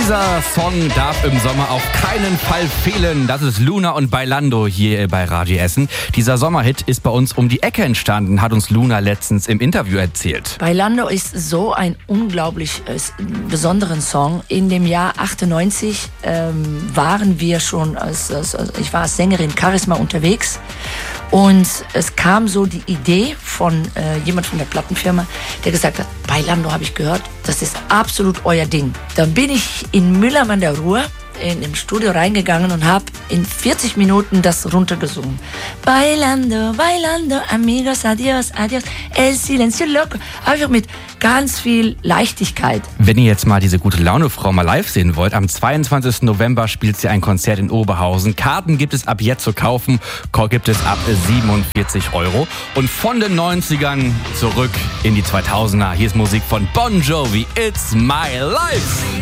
Dieser Song darf im Sommer auf keinen Fall fehlen. Das ist Luna und Bailando hier bei Radio Essen. Dieser Sommerhit ist bei uns um die Ecke entstanden, hat uns Luna letztens im Interview erzählt. Bailando ist so ein unglaublich besonderer Song. In dem Jahr 98 waren wir schon, ich war als Sängerin Charisma unterwegs. Und es kam so die Idee von jemand von der Plattenfirma, der gesagt hat, Bailando habe ich gehört, das ist absolut euer Ding. Dann bin ich in Mülheim an der Ruhr im Studio reingegangen und habe in 40 Minuten das runtergesungen. Bailando, bailando, amigos, adios, adios, el silencio loco. Einfach mit ganz viel Leichtigkeit. Wenn ihr jetzt mal diese gute Laune-Frau mal live sehen wollt, am 22. November spielt sie ein Konzert in Oberhausen. Karten gibt es ab jetzt zu kaufen, gibt es ab 47 €. Und von den 90ern zurück in die 2000er. Hier ist Musik von Bon Jovi, It's My Life.